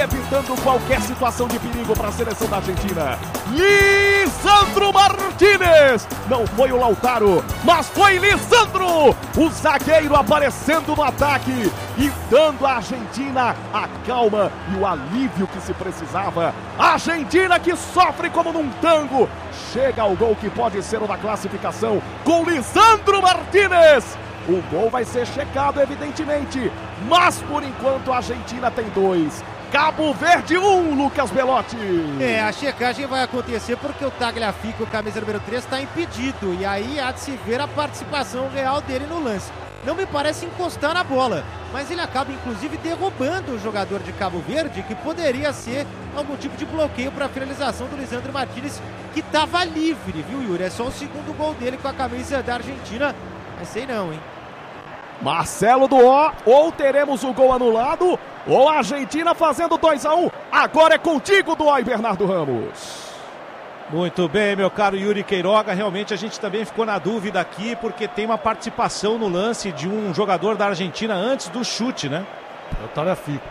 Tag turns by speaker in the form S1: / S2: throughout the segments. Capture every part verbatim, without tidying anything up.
S1: evitando qualquer situação de perigo para a seleção da Argentina. Lisandro Martínez! Não foi o Lautaro, mas foi Lisandro! O zagueiro aparecendo no ataque e dando à Argentina a calma e o alívio que se precisava. A Argentina que sofre como num tango. Chega ao gol que pode ser o da classificação com Lisandro Martínez. O gol vai ser checado, evidentemente, mas por enquanto a Argentina tem dois. Cabo Verde um, Lucas Belotti.
S2: É, a checagem vai acontecer porque o Tagliafico, camisa número três, está impedido. E aí há de se ver a participação real dele no lance. Não me parece encostar na bola, mas ele acaba inclusive derrubando o jogador de Cabo Verde, que poderia ser algum tipo de bloqueio para a finalização do Lisandro Martínez, que estava livre, viu, Yuri? É só o segundo gol dele com a camisa da Argentina, mas sei não, hein?
S1: Marcelo Duó, ou teremos o gol anulado, ou a Argentina fazendo dois a um. Agora é contigo, Duó e Bernardo Ramos.
S3: Muito bem, meu caro Yuri Queiroga. Realmente a gente também ficou na dúvida aqui, porque tem uma participação no lance de um jogador da Argentina antes do chute, né?
S4: É o Tagliafico.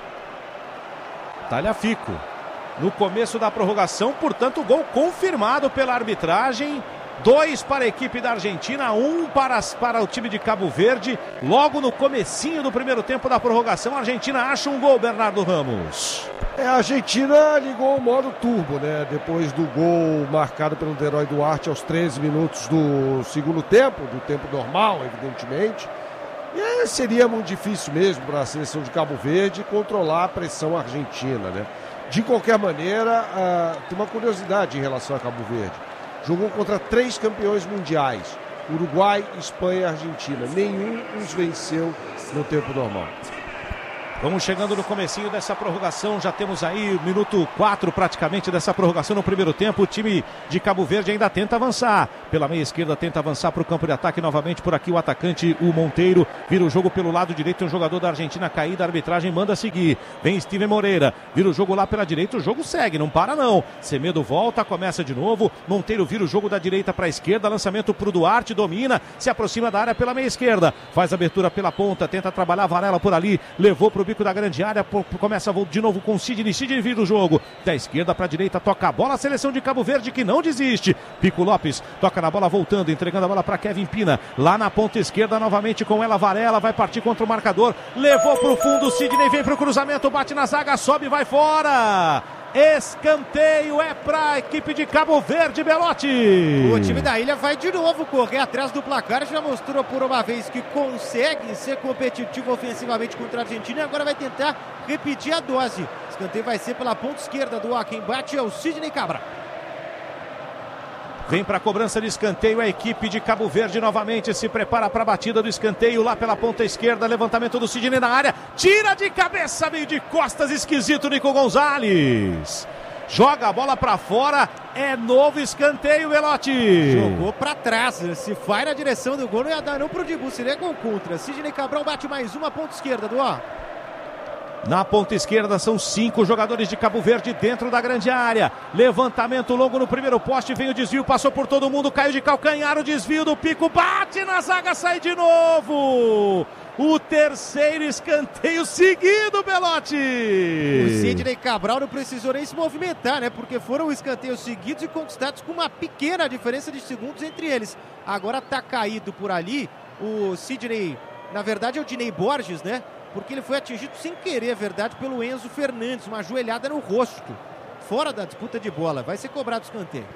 S3: Tagliafico. No começo da prorrogação, portanto, gol confirmado pela arbitragem. Dois para a equipe da Argentina, um para, para o time de Cabo Verde. Logo no comecinho do primeiro tempo da prorrogação, a Argentina acha um gol, Bernardo Ramos.
S4: É, a Argentina ligou o modo turbo, né? Depois do gol marcado pelo Deroy Duarte aos treze minutos do segundo tempo, do tempo normal, evidentemente. E aí seria muito difícil mesmo para a seleção de Cabo Verde controlar a pressão argentina, né? De qualquer maneira, uh, tem uma curiosidade em relação a Cabo Verde. Jogou contra três campeões mundiais, Uruguai, Espanha e Argentina. Nenhum os venceu no tempo normal.
S3: Vamos chegando no comecinho dessa prorrogação, já temos aí o minuto quatro praticamente dessa prorrogação no primeiro tempo. O time de Cabo Verde ainda tenta avançar, pela meia esquerda tenta avançar para o campo de ataque novamente, por aqui o atacante, o Monteiro, vira o jogo pelo lado direito, tem um jogador da Argentina caído, a arbitragem manda seguir, vem Steven Moreira, vira o jogo lá pela direita, o jogo segue, não para não, Semedo volta, começa de novo, Monteiro vira o jogo da direita para a esquerda, lançamento para o Duarte, domina, se aproxima da área pela meia esquerda, faz abertura pela ponta, tenta trabalhar Varela por ali, levou para o bico da grande área, começa de novo com Sidney, Sidney vira o jogo, da esquerda para a direita, toca a bola, a seleção de Cabo Verde que não desiste, Pico Lopes, toca na bola voltando, entregando a bola para Kevin Pina, lá na ponta esquerda novamente com ela, Varela, vai partir contra o marcador, levou para o fundo, Sidney vem para o cruzamento, bate na zaga, sobe, vai fora! Escanteio é para a equipe de Cabo Verde, Belotti.
S2: O time da ilha vai de novo correr atrás do placar, já mostrou por uma vez que consegue ser competitivo ofensivamente contra a Argentina e agora vai tentar repetir a dose. Escanteio vai ser pela ponta esquerda do Quem bate é o Sidney Cabral.
S3: Vem para a cobrança de escanteio a equipe de Cabo Verde novamente, se prepara para a batida do escanteio lá pela ponta esquerda, levantamento do Sidney na área, tira de cabeça, meio de costas, esquisito Nico Gonzalez. Joga a bola para fora, é novo escanteio, Belotti.
S2: Jogou para trás, se vai na direção do gol, não ia dar não pro Dibu, seria gol contra. Sidney Cabral bate mais uma, ponta esquerda do ó.
S3: Na ponta esquerda são cinco jogadores de Cabo Verde dentro da grande área. Levantamento longo no primeiro poste, vem o desvio, passou por todo mundo, caiu de calcanhar, o desvio do Pico, bate na zaga, sai de novo. O terceiro escanteio seguido, Belotti.
S2: O Sidney Cabral não precisou nem se movimentar, né? Porque foram escanteios seguidos e conquistados com uma pequena diferença de segundos entre eles. Agora tá caído por ali o Sidney, na verdade é o Dinei Borges, né? Porque ele foi atingido sem querer, é verdade, pelo Enzo Fernandes, uma joelhada no rosto, fora da disputa de bola, vai ser cobrado o escanteio.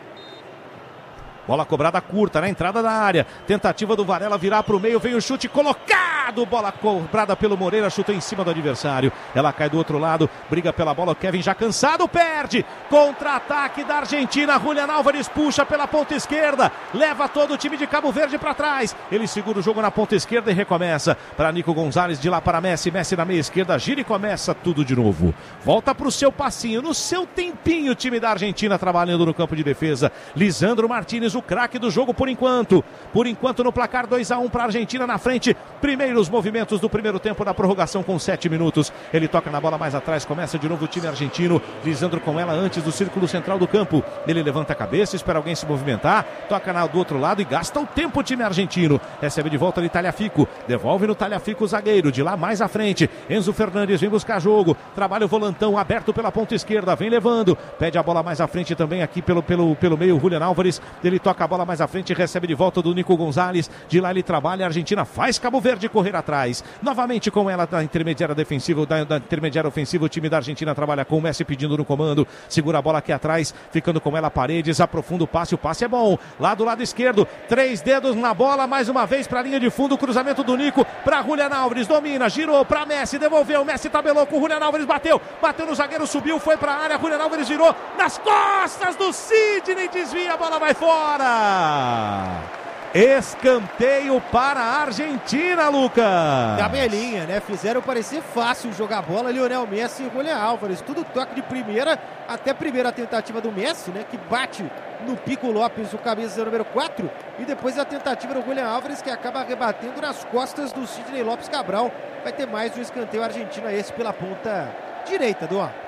S3: Bola cobrada curta na entrada da área, tentativa do Varela virar para o meio, vem o chute colocado, bola cobrada pelo Moreira, chutou em cima do adversário, ela cai do outro lado, briga pela bola, Kevin já cansado, perde, contra-ataque da Argentina, Julián Álvares puxa pela ponta esquerda, leva todo o time de Cabo Verde para trás, ele segura o jogo na ponta esquerda e recomeça, para Nico Gonzalez, de lá para Messi, Messi na meia esquerda, gira e começa tudo de novo, volta para o seu passinho, no seu tempinho o time da Argentina trabalhando no campo de defesa, Lisandro Martínez, o craque do jogo por enquanto, por enquanto no placar dois a um para a Argentina na frente, primeiros Primeiros movimentos do primeiro tempo na prorrogação com sete minutos. Ele toca na bola mais atrás, começa de novo o time argentino. Lisandro com ela antes do círculo central do campo. Ele levanta a cabeça, espera alguém se movimentar, toca na, do outro lado e gasta o tempo o time argentino. Recebe de volta ali Tagliafico, devolve no Tagliafico o zagueiro, de lá mais à frente. Enzo Fernandes vem buscar jogo, trabalha o volantão aberto pela ponta esquerda, vem levando, pede a bola mais à frente também aqui pelo, pelo, pelo meio, Julián Álvares. Ele toca a bola mais à frente, recebe de volta do Nico Gonzalez. De lá ele trabalha, a Argentina faz Cabo Verde correr atrás. Novamente com ela da intermediária defensiva, da, da intermediária ofensiva, o time da Argentina trabalha com o Messi pedindo no comando. Segura a bola aqui atrás, ficando com ela Paredes, aprofunda o passe, o passe é bom. Lá do lado esquerdo, três dedos na bola, mais uma vez para a linha de fundo, cruzamento do Nico para Julián Álvares, domina, girou para Messi, devolveu, Messi tabelou com o Julián Álvares, bateu, bateu no zagueiro, subiu, foi para a área, Julián Álvares virou nas costas do Sidney, desvia, a bola vai fora. Escanteio para a Argentina, Lucas.
S2: Tabelinha, né? Fizeram parecer fácil jogar bola. Lionel Messi e Julián Álvares. Tudo toque de primeira, até a primeira tentativa do Messi, né? Que bate no Pico Lopes, o camisa número quatro. E depois a tentativa do Julián Álvares, que acaba rebatendo nas costas do Sidney Lopes Cabral. Vai ter mais um escanteio argentino, esse pela ponta direita do ó.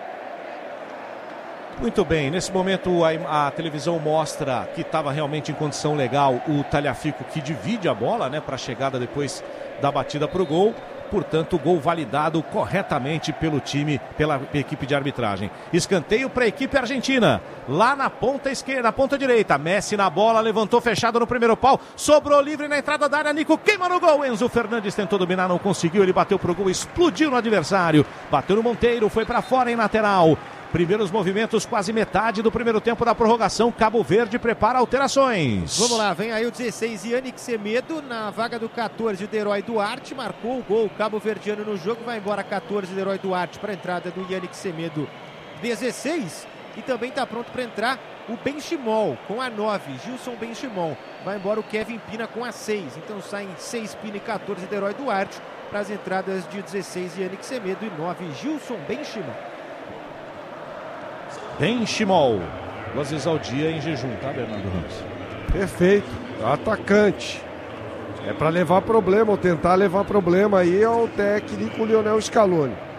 S3: Muito bem, nesse momento a, a televisão mostra que estava realmente em condição legal o Tagliafico, que divide a bola, né, para a chegada depois da batida para o gol. Portanto, gol validado corretamente pelo time, pela equipe de arbitragem. Escanteio para a equipe argentina. Lá na ponta esquerda, na ponta direita. Messi na bola, levantou fechado no primeiro pau. Sobrou livre na entrada da área. Nico queima no gol. Enzo Fernandes tentou dominar, não conseguiu. Ele bateu pro gol, explodiu no adversário. Bateu no Monteiro, foi para fora em lateral. Primeiros movimentos, quase metade do primeiro tempo da prorrogação. Cabo Verde prepara alterações.
S2: Vamos lá, vem aí o dezesseis, Yannick Semedo, na vaga do catorze, de Herói Duarte, marcou o gol Cabo Verdiano no jogo, vai embora catorze, de Herói Duarte, para a entrada do Yannick Semedo, dezesseis, e também está pronto para entrar o Benchimol, com a nove, Gilson Benchimol, vai embora o Kevin Pina com a seis, então saem seis Pina e catorze, de Herói Duarte, para as entradas de dezesseis, Yannick Semedo, e nove, Gilson Benchimol.
S3: Benchimol, duas vezes ao dia em jejum, tá, Bernardo Ramos?
S4: Perfeito, atacante. É para levar problema, ou tentar levar problema aí ao técnico Lionel Scaloni.